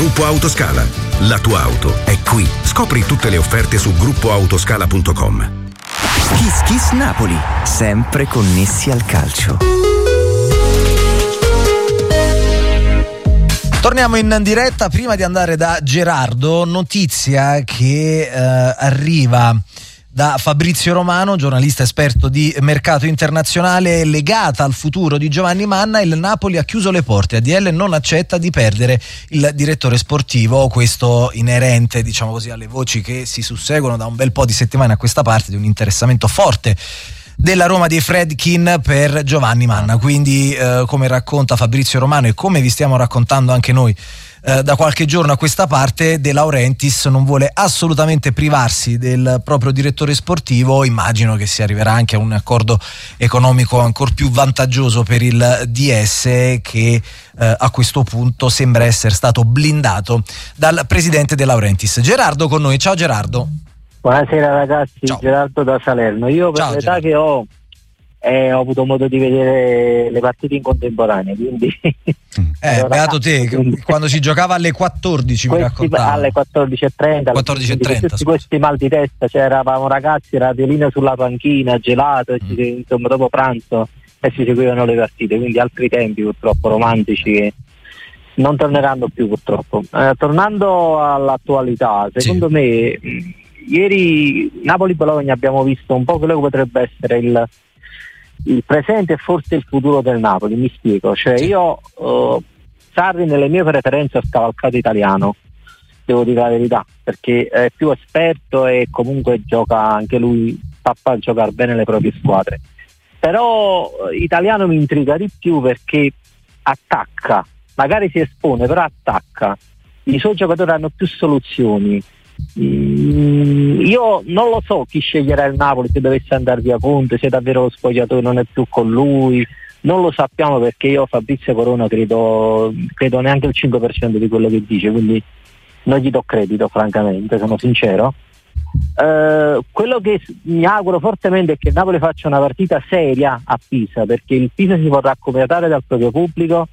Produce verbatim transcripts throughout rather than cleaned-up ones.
Gruppo Autoscala. La tua auto è qui. Scopri tutte le offerte su gruppo autoscala punto com. Kiss Kiss Napoli, sempre connessi al calcio. Torniamo in diretta. Prima di andare da Gerardo, notizia che eh, arriva da Fabrizio Romano, giornalista esperto di mercato internazionale, legata al futuro di Giovanni Manna. Il Napoli ha chiuso le porte, A D L non accetta di perdere il direttore sportivo, questo inerente, diciamo così, alle voci che si susseguono da un bel po' di settimane a questa parte di un interessamento forte della Roma dei Fredkin per Giovanni Manna. Quindi eh, come racconta Fabrizio Romano e come vi stiamo raccontando anche noi eh, da qualche giorno a questa parte, De Laurentiis non vuole assolutamente privarsi del proprio direttore sportivo. Immagino che si arriverà anche a un accordo economico ancor più vantaggioso per il D S, che eh, a questo punto sembra essere stato blindato dal presidente De Laurentiis. Gerardo con noi. Ciao Gerardo. Buonasera ragazzi, Ciao. Gerardo da Salerno. Io per Ciao, l'età Gerardo. che ho eh, ho avuto modo di vedere le partite in contemporanea, quindi eh, beato te, quindi... quando si giocava alle quattordici mi raccontava. Alle quattordici e trenta quattordici e trenta tutti questi mal di testa, cioè eravamo ragazzi, radiolina sulla panchina, gelato, mm. e insomma dopo pranzo e si seguivano le partite, quindi altri tempi purtroppo romantici che non torneranno più purtroppo. Eh, tornando all'attualità, secondo sì. me mh, ieri Napoli-Bologna abbiamo visto un po' quello che potrebbe essere il, il presente e forse il futuro del Napoli. Mi spiego, cioè sì. io uh, Sarri nelle mie preferenze ha scavalcato Italiano, devo dire la verità, perché è più esperto e comunque gioca anche lui, sa far giocare bene le proprie squadre. Però uh, Italiano mi intriga di più perché attacca, magari si espone però attacca, i suoi giocatori hanno più soluzioni. Mm, io non lo so chi sceglierà il Napoli, se dovesse andare via Conte, se davvero lo spogliatoio non è più con lui, non lo sappiamo, perché io Fabrizio Corona credo credo neanche il cinque per cento di quello che dice, quindi non gli do credito francamente, sono sincero. Uh, quello che mi auguro fortemente è che il Napoli faccia una partita seria a Pisa, perché il Pisa si vorrà accomiatare dal proprio pubblico,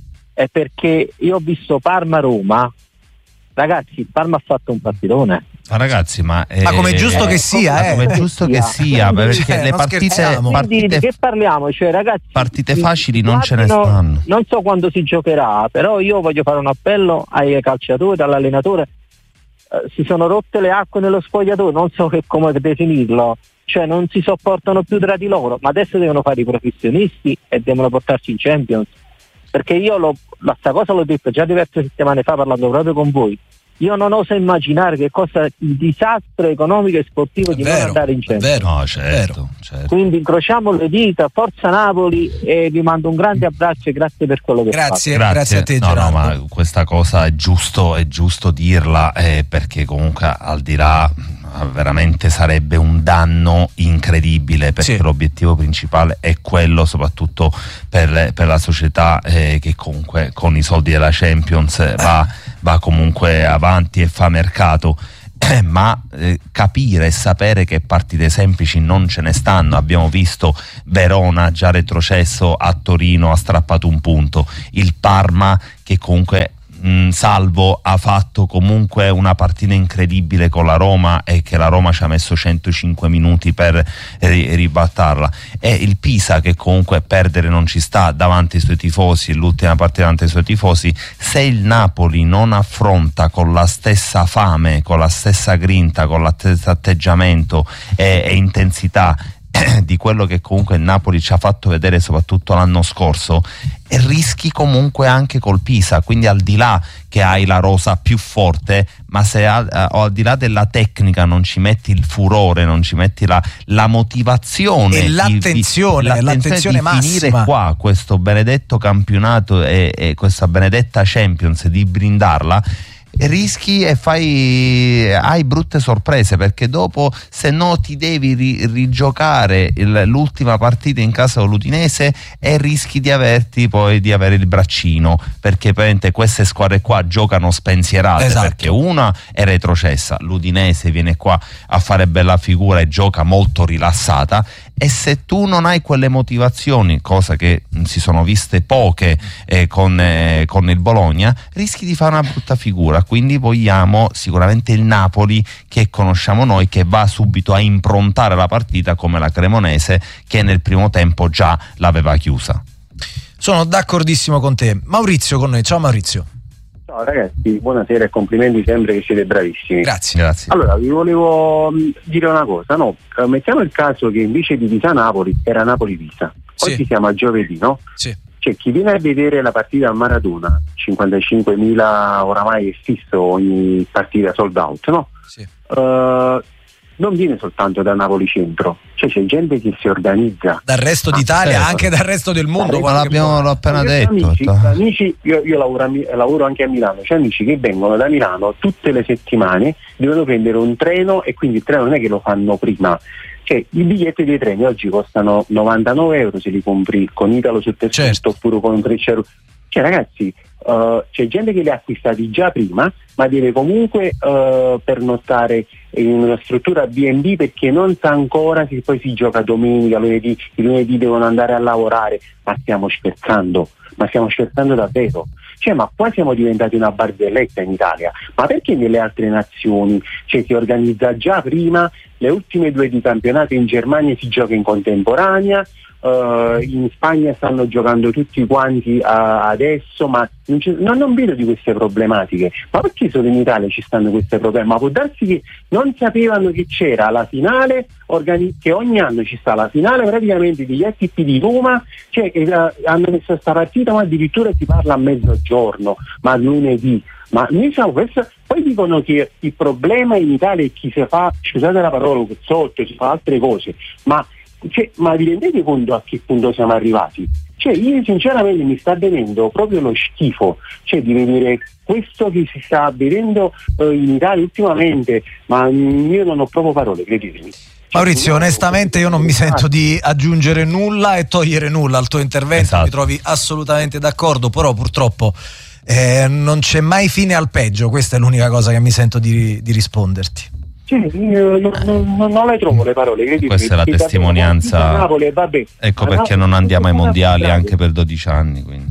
e perché io ho visto Parma-Roma. Ragazzi, il Parma ha fatto un partitone. Ma ragazzi, ma, ma come è giusto eh, che sia, eh. come è giusto che sia, perché cioè, le partite, partite di che parliamo? Cioè, ragazzi, partite facili non ce ne stanno. Non so quando si giocherà, però io voglio fare un appello ai calciatori, all'allenatore. Uh, si sono rotte le acque nello spogliatoio, non so che come definirlo, cioè non si sopportano più tra di loro, ma adesso devono fare i professionisti e devono portarci in Champions. Perché io lo, la sta cosa l'ho detto già diverse settimane fa parlando proprio con voi. Io non oso immaginare che cosa il disastro economico e sportivo è di vero, non andare in Champions. No, certo, certo. Quindi incrociamo le dita, forza Napoli, e vi mando un grande abbraccio e grazie per quello che grazie, fate. Grazie a te, no, Gerardo. no, ma questa cosa è giusto, è giusto dirla, eh, perché comunque al di là veramente sarebbe un danno incredibile, perché sì. l'obiettivo principale è quello, soprattutto per, per la società eh, che comunque con i soldi della Champions va, va comunque avanti e fa mercato. Eh, ma eh, capire e sapere che partite semplici non ce ne stanno. Abbiamo visto Verona già retrocesso a Torino, ha strappato un punto, il Parma che comunque mh, Salvo ha fatto comunque una partita incredibile con la Roma e che la Roma ci ha messo centocinque minuti per ri- ribattarla, e il Pisa che comunque perdere non ci sta davanti ai suoi tifosi, l'ultima partita davanti ai suoi tifosi. Se il Napoli non affronta con la stessa fame, con la stessa grinta, con lo stesso atteggiamento e, e intensità di quello che comunque il Napoli ci ha fatto vedere soprattutto l'anno scorso, e rischi comunque anche col Pisa. Quindi al di là che hai la rosa più forte, ma se al, o al di là della tecnica non ci metti il furore, non ci metti la, la motivazione e l'attenzione, di, di, l'attenzione l'attenzione di finire massima qua questo benedetto campionato e, e questa benedetta Champions, di brindarla, rischi e fai hai brutte sorprese, perché dopo se no ti devi ri, rigiocare il, l'ultima partita in casa con l'Udinese e rischi di averti poi di avere il braccino, perché praticamente queste squadre qua giocano spensierate, esatto. Perché una è retrocessa, l'Udinese viene qua a fare bella figura e gioca molto rilassata, e se tu non hai quelle motivazioni, cosa che si sono viste poche eh, con, eh, con il Bologna, rischi di fare una brutta figura. Quindi vogliamo sicuramente il Napoli che conosciamo noi, che va subito a improntare la partita come la Cremonese, che nel primo tempo già l'aveva chiusa. Sono d'accordissimo con te. Maurizio con noi. Ciao Maurizio. Ciao ragazzi, buonasera e complimenti sempre che siete bravissimi. Grazie. Grazie. Allora, vi volevo mh, dire una cosa, no? Uh, mettiamo il caso che invece di Pisa-Napoli era Napoli-Pisa. Oggi Sì. siamo a giovedì, no? Sì. Cioè, chi viene a vedere la partita a Maradona, cinquantacinquemila oramai è fisso ogni partita sold out, no? Sì. Uh, non viene soltanto da Napoli centro, cioè c'è gente che si organizza Dal resto Ah, d'Italia, certo. anche dal resto del mondo. Ma Ma l'abbiamo l'ho appena Io ho detto. amici, amici io, io lavoro, a Mi- lavoro anche a Milano, c'è amici che vengono da Milano tutte le settimane, devono prendere un treno e quindi il treno non è che lo fanno prima, cioè i biglietti dei treni oggi costano novantanove euro se li compri con Italo su Tessuto Certo. oppure con Trecciaru. Cioè ragazzi, uh, c'è gente che li ha acquistati già prima, ma deve comunque uh, pernottare in una struttura B and B perché non sa ancora se poi si gioca domenica, lunedì, il lunedì devono andare a lavorare. Ma stiamo scherzando, ma stiamo scherzando davvero? Cioè, ma qua siamo diventati una barzelletta in Italia. Ma perché nelle altre nazioni cioè, si organizza già prima, le ultime due di campionato in Germania si gioca in contemporanea, uh, in Spagna stanno giocando tutti quanti uh, adesso, ma non, non, non vedo di queste problematiche. Ma perché solo in Italia ci stanno queste problemi? Ma può darsi che non sapevano che c'era la finale, organi- che ogni anno ci sta la finale praticamente degli A T P di Roma, cioè che uh, hanno messo questa partita, ma addirittura si parla a mezzogiorno, ma lunedì. Ma noi siamo questo, poi dicono che il problema in Italia è chi si fa, scusate la parola, sotto, si fa altre cose, ma, cioè, ma vi rendete conto a che punto siamo arrivati? Cioè io sinceramente mi sta venendo proprio lo schifo, cioè di vedere questo che si sta vedendo eh, in Italia ultimamente, ma mh, io non ho proprio parole, credetemi. Maurizio, onestamente io non mi sento di aggiungere nulla e togliere nulla al tuo intervento, Esatto. Mi trovi assolutamente d'accordo, però purtroppo eh, non c'è mai fine al peggio, questa è l'unica cosa che mi sento di, di risponderti. Cioè, io non, non, non le trovo le parole, credetemi. Questa è la Che testimonianza. Napoli, vabbè. Ecco Ma perché Napoli- non andiamo ai non mondiali bravo. anche per dodici anni. Quindi.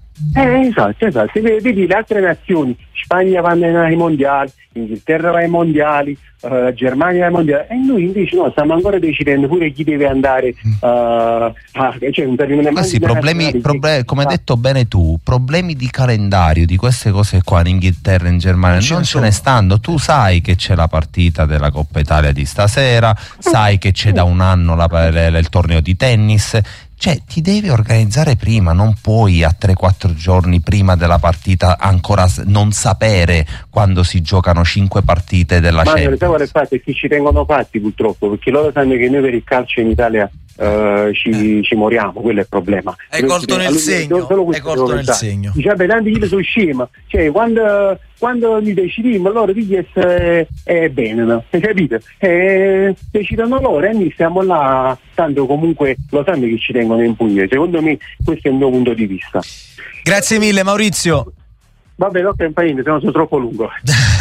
Eh, esatto, esatto. Vedi le altre nazioni, Spagna va ai mondiali, Inghilterra va ai mondiali, uh, la Germania va ai mondiali, e noi invece no, stiamo ancora decidendo pure chi deve andare uh, a, cioè un termine Questi problemi, proble- come hai detto bene tu, problemi di calendario di queste cose qua in Inghilterra e in Germania Ce non ne ce ne sono. stanno. Tu sai che c'è la partita della Coppa Italia di stasera, sai che c'è da un anno la, la, il torneo di tennis. Cioè ti devi organizzare prima, non puoi a tre quattro giorni prima della partita ancora s- non sapere quando si giocano cinque partite della Ma Champions. non è fatto, è che ci tengono fatti purtroppo, perché loro sanno che noi per il calcio in Italia uh, ci, ci moriamo, quello è il problema. Hai colto nel Allora, segno, solo questo hai colto devo nel pensare. segno. Dice, vabbè, tanti io sono scema, cioè quando, quando mi decidimmo loro di essere eh, bene, no? Capite? Eh, decidono loro e noi stiamo là, tanto comunque lo sanno che ci tengono in pugno. Secondo me questo è il mio punto di vista. Grazie mille Maurizio. Vabbè, no, che se no sono troppo lungo.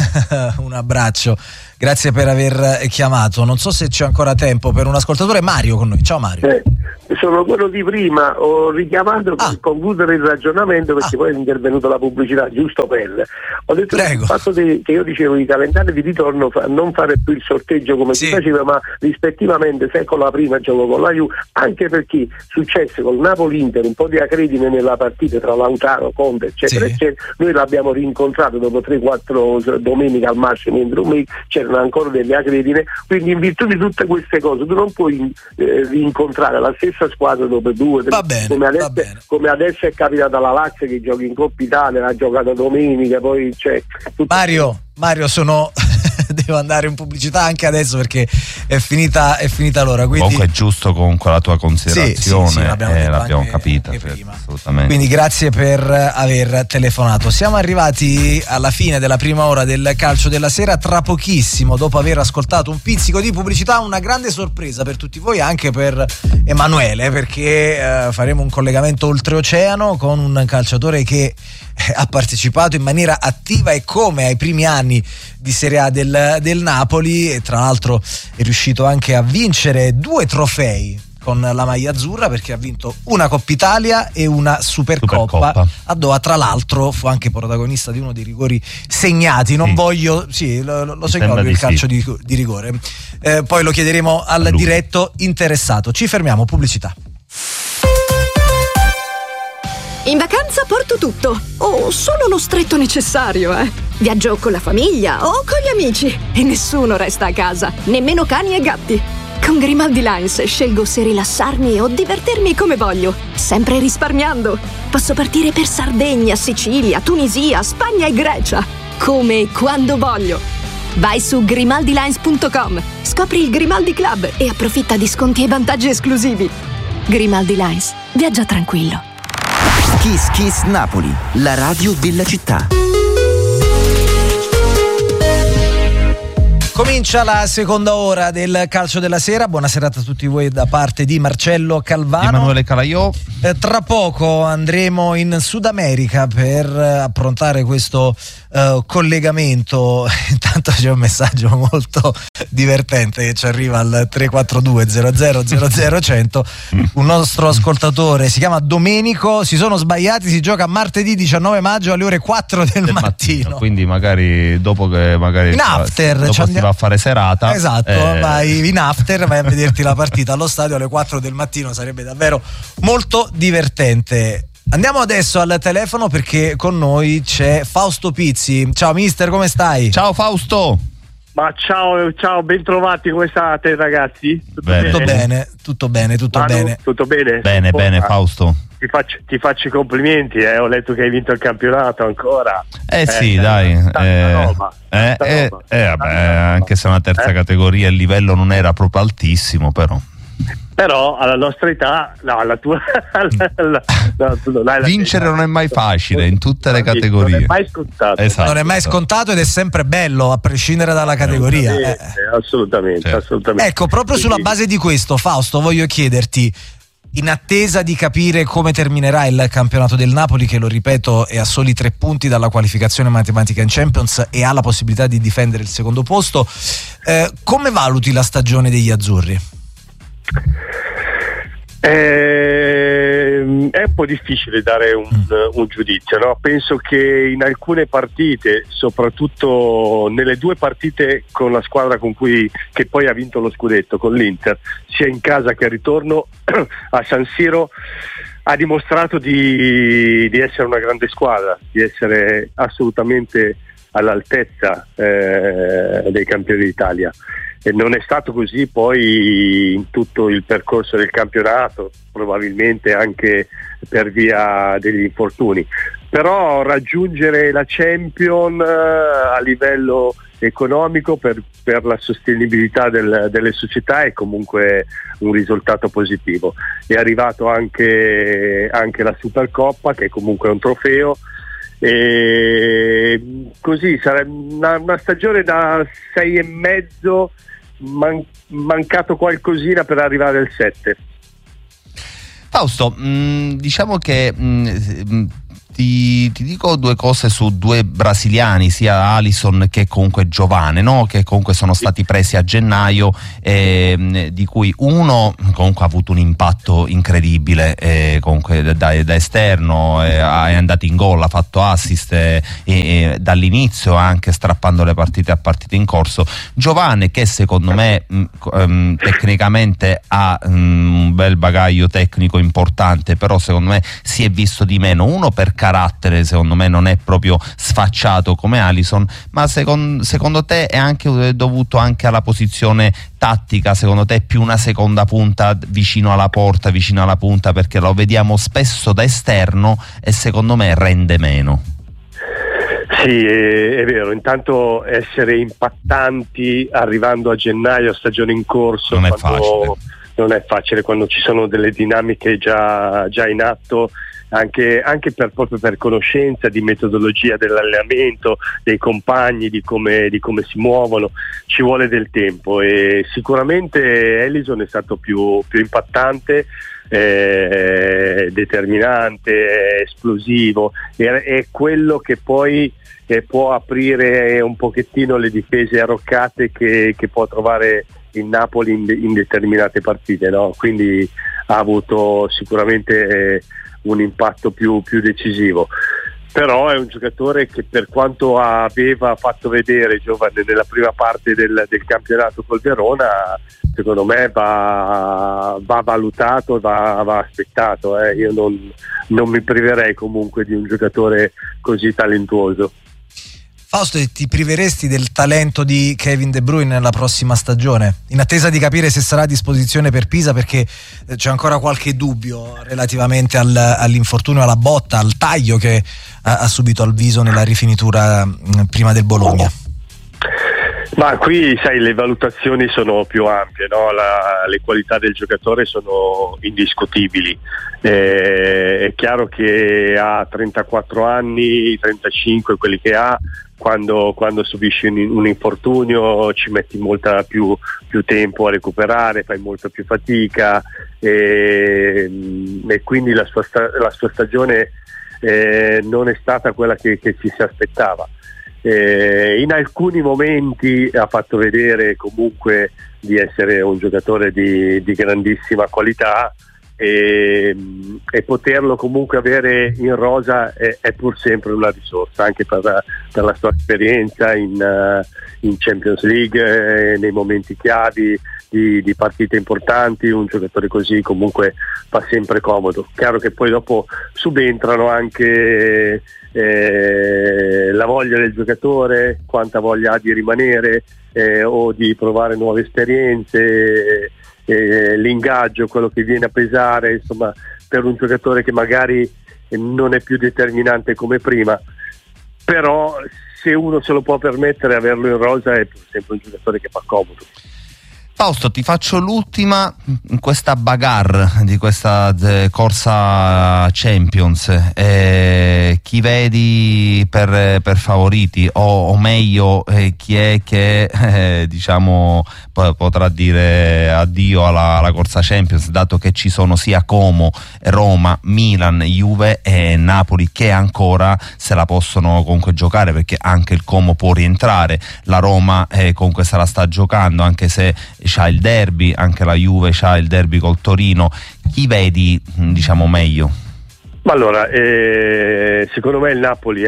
Un abbraccio, grazie per aver chiamato. Non so se c'è ancora tempo per un ascoltatore. Mario con noi. Ciao Mario. Eh, sono quello di prima, ho richiamato per Ah. concludere il ragionamento perché Ah. poi è intervenuta la pubblicità, giusto per. Ho detto Prego. il fatto che, che io dicevo i calendari di ritorno fa, non fare più il sorteggio come Sì. si faceva, ma rispettivamente se con la prima gioco con la Juve, anche perché successe col Napoli-Inter un po' di acredine nella partita tra Lautaro, Conte eccetera Sì. eccetera, noi l'abbiamo rincontrato dopo tre quattro domeniche al massimo entro un mese, c'erano ancora delle acredine, quindi in virtù di tutte queste cose tu non puoi eh, rincontrare la stessa squadra dopo due tre, Va bene, come, va adesso, bene. come adesso è capitato alla Lazio che gioca in Coppa Italia, ha giocato domenica, poi c'è tutto- Mario, Mario sono devo andare in pubblicità anche adesso perché è finita, è finita l'ora. Quindi Comunque è giusto comunque la tua considerazione, Sì, sì, sì, l'abbiamo eh, detto l'abbiamo anche- capita, anche sì, prima. assolutamente. Quindi grazie per aver telefonato. Siamo arrivati alla fine della prima ora del calcio della sera. Tra pochissimo, dopo aver ascoltato un pizzico di pubblicità, una grande sorpresa per tutti voi, anche per Emanuele, perché eh, faremo un collegamento oltreoceano con un calciatore che eh, ha partecipato in maniera attiva e come ai primi anni di Serie A del, del Napoli, e tra l'altro è riuscito anche a vincere due trofei con la maglia azzurra perché ha vinto una Coppa Italia e una Supercoppa. Supercoppa. A Doha, tra l'altro fu anche protagonista di uno dei rigori segnati, non sì. voglio sì lo, lo segnò Sembra il di calcio sì. di, di rigore, eh, poi lo chiederemo al diretto interessato. Ci fermiamo, pubblicità. In vacanza porto tutto, o solo lo stretto necessario, eh. Viaggio con la famiglia o con gli amici e nessuno resta a casa, nemmeno cani e gatti. Con Grimaldi Lines scelgo se rilassarmi o divertirmi come voglio, sempre risparmiando. Posso partire per Sardegna, Sicilia, Tunisia, Spagna e Grecia, come e quando voglio. Vai su grimaldi lines punto com, scopri il Grimaldi Club e approfitta di sconti e vantaggi esclusivi. Grimaldi Lines, viaggia tranquillo. Kiss Kiss Napoli, la radio della città. Comincia la seconda ora del calcio della sera. Buona serata a tutti voi da parte di Marcello Calvano, Emanuele Calaiò. Eh, tra poco andremo in Sud America per eh, approntare questo eh, collegamento. Intanto c'è un messaggio molto divertente che ci arriva al tre quattro due zero zero zero zero cento. Un nostro ascoltatore si chiama Domenico. Si sono sbagliati, si gioca martedì diciannove maggio alle ore quattro del, del mattino. mattino. Quindi magari dopo che magari in after dopo ci si va a fare serata. Esatto, eh... vai in after, vai a vederti la partita allo stadio alle quattro del mattino, sarebbe davvero molto divertente. Andiamo adesso al telefono perché con noi c'è Fausto Pizzi. Ciao mister, come stai? Ciao Fausto. Ma ciao, ciao, ben trovati, come state ragazzi? Tutto bene, tutto bene, tutto bene, tutto Manu, bene. Tutto bene? Bene, oh, bene Fausto. Ti faccio, ti faccio i complimenti, eh. Ho letto che hai vinto il campionato ancora. Eh, eh sì, eh, dai. Tanta eh, roba, eh, tanta eh, roba, eh, vabbè, anche se è una terza eh? categoria, il livello non era proprio altissimo, però. Però alla nostra età, no, alla tua. alla, alla, no, tu non hai la vincere età. Non è mai facile in tutte le categorie. Non è mai scontato. Esatto. Non è mai scontato ed è sempre bello, a prescindere dalla categoria. Assolutamente, eh. assolutamente, certo. assolutamente. Ecco, proprio Quindi, sulla base di questo, Fausto, voglio chiederti, in attesa di capire come terminerà il campionato del Napoli, che lo ripeto è a soli tre punti dalla qualificazione matematica in Champions e ha la possibilità di difendere il secondo posto, eh, come valuti la stagione degli azzurri? Eh, è un po' difficile dare un, un giudizio, no? Penso che in alcune partite, soprattutto nelle due partite con la squadra con cui che poi ha vinto lo scudetto, con l'Inter, sia in casa che al ritorno a San Siro, ha dimostrato di, di essere una grande squadra, di essere assolutamente all'altezza eh, dei campioni d'Italia. E non è stato così poi in tutto il percorso del campionato, probabilmente anche per via degli infortuni, però raggiungere la Champions a livello economico per, per la sostenibilità del, delle società è comunque un risultato positivo. È arrivato anche, anche la Supercoppa, che è comunque un trofeo, e così sarà una, una stagione da sei e mezzo, man, mancato qualcosina per arrivare al sette. Fausto, mh, diciamo che mh, ti, ti dico due cose su due brasiliani, sia Alisson che comunque Giovane, no? Che comunque sono stati presi a gennaio, eh, di cui uno comunque ha avuto un impatto incredibile, eh, comunque da, da esterno, eh, è andato in gol, ha fatto assist eh, eh, dall'inizio, anche strappando le partite a partite in corso. Giovane, che secondo me mh, um, tecnicamente ha um, un bel bagaglio tecnico importante, però secondo me si è visto di meno, uno per carattere, secondo me non è proprio sfacciato come Alisson, ma secondo, secondo te è anche dovuto anche alla posizione tattica, secondo te più una seconda punta vicino alla porta, vicino alla punta, perché lo vediamo spesso da esterno e secondo me rende meno. Sì, è, è vero, intanto essere impattanti arrivando a gennaio, stagione in corso, non è quando, facile. Non è facile quando ci sono delle dinamiche già, già in atto, anche, anche per, proprio per conoscenza di metodologia dell'allenamento, dei compagni, di come, di come si muovono, ci vuole del tempo e sicuramente Alisson è stato più, più impattante, eh, determinante, esplosivo, è, è quello che poi eh, può aprire un pochettino le difese arroccate che, che può trovare il Napoli in, in determinate partite, no? Quindi ha avuto sicuramente eh, un impatto più, più decisivo. Però è un giocatore che, per quanto aveva fatto vedere giovane nella prima parte del, del campionato col Verona, secondo me va, va valutato, va, va aspettato. Eh. Io non, non mi priverei comunque di un giocatore così talentuoso. Fausto, ti priveresti del talento di Kevin De Bruyne nella prossima stagione, in attesa di capire se sarà a disposizione per Pisa, perché c'è ancora qualche dubbio relativamente al, all'infortunio, alla botta, al taglio che ha, ha subito al viso nella rifinitura mh, prima del Bologna? Ma qui, sai, le valutazioni sono più ampie, no? La, le qualità del giocatore sono indiscutibili. Eh, è chiaro che ha trentaquattro anni, trentacinque quelli che ha, quando, quando subisci un, un infortunio ci metti molta più, più tempo a recuperare, fai molta più fatica, e, e quindi la sua, sta, la sua stagione eh, non è stata quella che, che ci si aspettava. Eh, in alcuni momenti ha fatto vedere comunque di essere un giocatore di, di grandissima qualità, e, e poterlo comunque avere in rosa è, è pur sempre una risorsa, anche per, per la sua esperienza in, uh, in Champions League, eh, nei momenti chiavi di, di partite importanti. Un giocatore così comunque fa sempre comodo. Chiaro che poi dopo subentrano anche eh, la voglia del giocatore, quanta voglia ha di rimanere eh, o di provare nuove esperienze, eh, l'ingaggio, quello che viene a pesare, insomma, per un giocatore che magari non è più determinante come prima. Però se uno se lo può permettere, averlo in rosa è sempre un giocatore che fa comodo. Fausto, ti faccio l'ultima in questa bagarre di questa eh, corsa Champions. Eh, chi vedi per, per favoriti, o, o meglio eh, chi è che eh, diciamo p- potrà dire addio alla, alla corsa Champions, dato che ci sono sia Como, Roma, Milan, Juve e Napoli che ancora se la possono comunque giocare, perché anche il Como può rientrare, la Roma eh, comunque se la sta giocando, anche se c'ha il derby, anche la Juve c'ha il derby col Torino. Chi vedi diciamo meglio? Ma allora, eh, secondo me il Napoli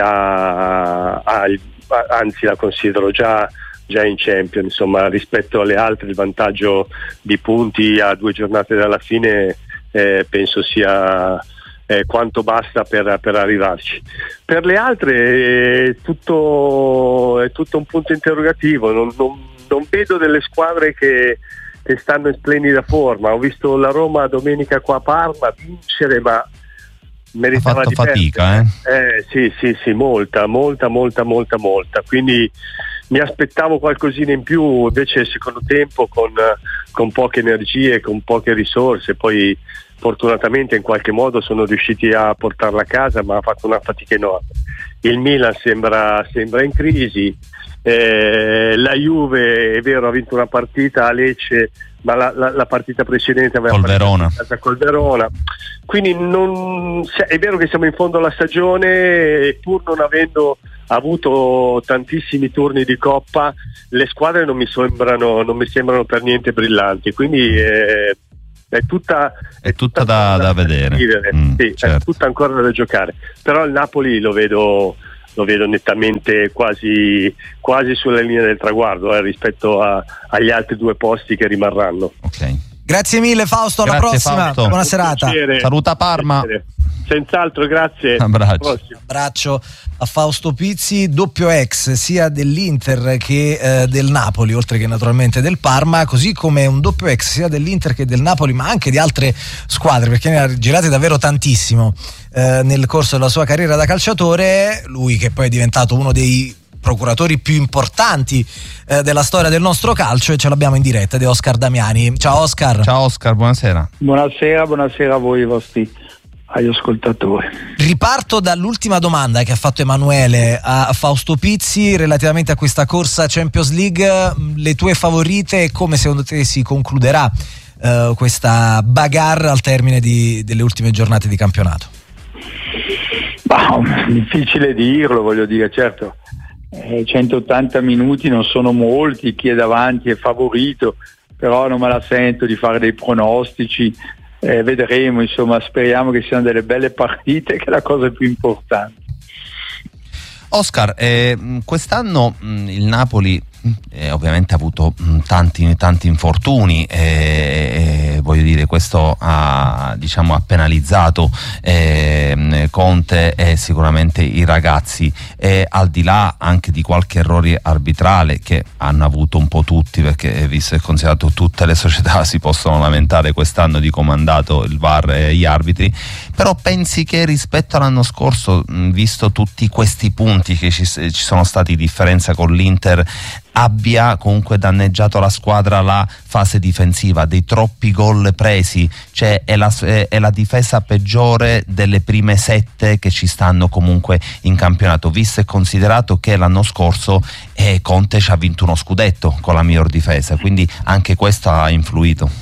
ha, ha il, anzi la considero già, già in Champions, insomma, rispetto alle altre il vantaggio di punti a due giornate dalla fine eh, penso sia eh, quanto basta per, per arrivarci. Per le altre è tutto, è tutto un punto interrogativo. non, non Non vedo delle squadre che, che stanno in splendida forma. Ho visto la Roma domenica qua a Parma vincere, ma meritava ha fatto di fatica, eh? eh? Sì, sì, sì, molta, molta, molta, molta, molta. Quindi mi aspettavo qualcosina in più, invece il secondo tempo con, con poche energie, con poche risorse, poi fortunatamente in qualche modo sono riusciti a portarla a casa, ma ha fatto una fatica enorme. Il Milan sembra, sembra in crisi. Eh, la Juve è vero, ha vinto una partita a Lecce, ma la, la, la partita precedente aveva col Verona. col Verona, quindi non, è vero che siamo in fondo alla stagione e pur non avendo avuto tantissimi turni di Coppa, le squadre non mi sembrano, non mi sembrano per niente brillanti, quindi eh, è tutta è, è tutta, tutta da, da, da vedere, mm, sì, certo. È tutta ancora da giocare, però il Napoli lo vedo lo vedo nettamente quasi, quasi sulla linea del traguardo eh, rispetto a, agli altri due posti che rimarranno. Ok. Grazie mille Fausto, alla grazie, prossima. Fausto. Buona serata. Piacere. Saluta Parma. Piacere. Senz'altro, grazie. Abbraccio. Abbraccio a Fausto Pizzi, doppio ex sia dell'Inter che eh, del Napoli, oltre che naturalmente del Parma, così come un doppio ex sia dell'Inter che del Napoli, ma anche di altre squadre, perché ne ha girate davvero tantissimo eh, nel corso della sua carriera da calciatore. Lui che poi è diventato uno dei procuratori più importanti eh, della storia del nostro calcio, e ce l'abbiamo in diretta, di Oscar Damiani. Ciao Oscar. Ciao Oscar, buonasera. Buonasera, buonasera a voi, vostri agli ascoltatori. Riparto dall'ultima domanda che ha fatto Emanuele a Fausto Pizzi relativamente a questa corsa Champions League. Le tue favorite e come secondo te si concluderà uh, questa bagarre al termine di, delle ultime giornate di campionato? Bah, difficile dirlo, voglio dire, certo eh, centottanta minuti non sono molti, chi è davanti è favorito, però non me la sento di fare dei pronostici, eh, vedremo, insomma, speriamo che siano delle belle partite, che è la cosa più importante. Oscar, eh, quest'anno mh, il Napoli eh, ovviamente ha avuto mh, tanti, tanti infortuni, eh, eh, voglio dire, questo ha, diciamo, ha penalizzato eh, Conte e sicuramente i ragazzi, eh, al di là anche di qualche errore arbitrale che hanno avuto un po' tutti, perché visto e considerato tutte le società si possono lamentare quest'anno di come è andato il V A R e gli arbitri, però pensi che rispetto all'anno scorso, mh, visto tutti questi punti che ci, ci sono stati differenza con l'Inter, abbia comunque danneggiato la squadra la fase difensiva, dei troppi gol presi, cioè è la, è la difesa peggiore delle prime sette che ci stanno comunque in campionato, visto e considerato che l'anno scorso eh, Conte ci ha vinto uno scudetto con la miglior difesa, quindi anche questo ha influito.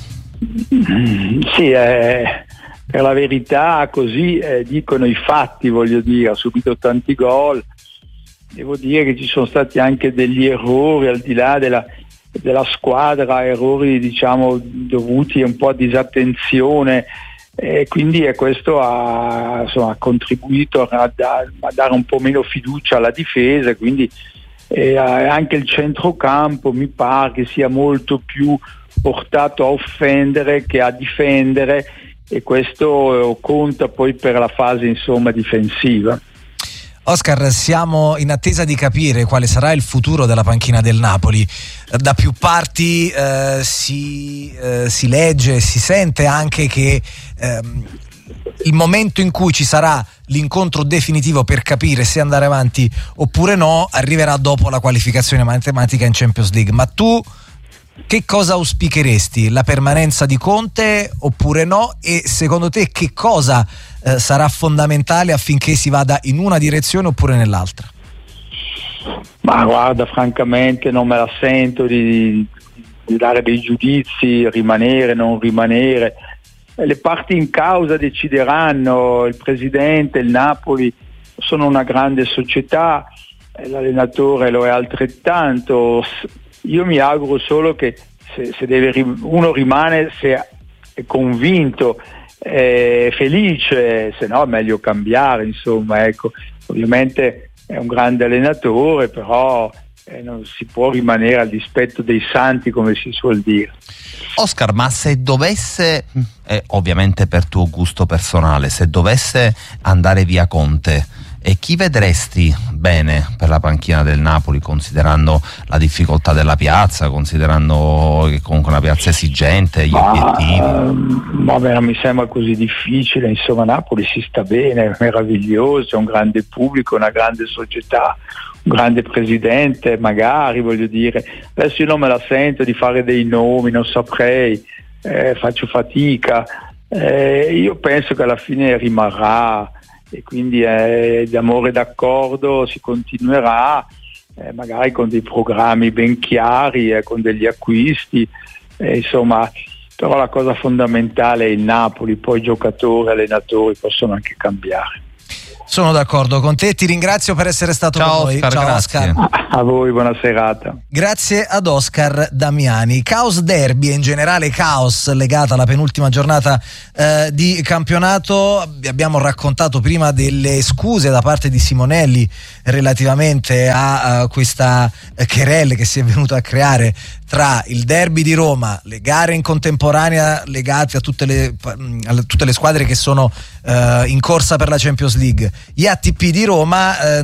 Sì, eh, per la verità così eh, dicono i fatti, voglio dire, ha subito tanti gol. Devo dire che ci sono stati anche degli errori al di là della, della squadra, errori diciamo dovuti un po' a disattenzione, e quindi eh, questo ha, insomma, ha contribuito a, da, a dare un po' meno fiducia alla difesa, quindi eh, anche il centrocampo mi pare che sia molto più portato a offendere che a difendere, e questo conta poi per la fase insomma difensiva. Oscar, siamo in attesa di capire quale sarà il futuro della panchina del Napoli. Da più parti eh, si, eh, si legge, si sente anche che ehm, il momento in cui ci sarà l'incontro definitivo per capire se andare avanti oppure no arriverà dopo la qualificazione matematica in Champions League. Ma tu che cosa auspicheresti? La permanenza di Conte oppure no? E secondo te che cosa eh, sarà fondamentale affinché si vada in una direzione oppure nell'altra? Ma guarda, francamente non me la sento di, di dare dei giudizi, rimanere, non rimanere. Le parti in causa decideranno, il presidente, il Napoli sono una grande società, l'allenatore lo è altrettanto. Io mi auguro solo che se, se deve, uno rimane se è convinto, è felice, se no è meglio cambiare, insomma, ecco. Ovviamente è un grande allenatore, però eh, non si può rimanere al dispetto dei santi, come si suol dire. Oscar, ma se dovesse, eh, ovviamente per tuo gusto personale, se dovesse andare via Conte, e chi vedresti bene per la panchina del Napoli, considerando la difficoltà della piazza, considerando che comunque una piazza esigente, gli ma, obiettivi? Uh, vabbè, non mi sembra così difficile, insomma Napoli si sta bene, è meraviglioso, è un grande pubblico, una grande società, un grande presidente, magari, voglio dire, adesso io non me la sento di fare dei nomi, non saprei, eh, faccio fatica, eh, io penso che alla fine rimarrà, e quindi eh, d'amore d'accordo si continuerà, eh, magari con dei programmi ben chiari, eh, con degli acquisti, eh, insomma, però la cosa fondamentale è il Napoli, poi giocatori, allenatori possono anche cambiare. Sono d'accordo con te, ti ringrazio per essere stato Ciao, con noi. Oscar, Ciao grazie. Oscar. A voi, buona serata. Grazie ad Oscar Damiani. Caos derby e in generale caos legata alla penultima giornata eh, di campionato. Vi abbiamo raccontato prima delle scuse da parte di Simonelli relativamente a, a questa eh, querelle che si è venuta a creare tra il derby di Roma, le gare in contemporanea legate a tutte le, a tutte le squadre che sono eh, in corsa per la Champions League, gli A T P di Roma. eh,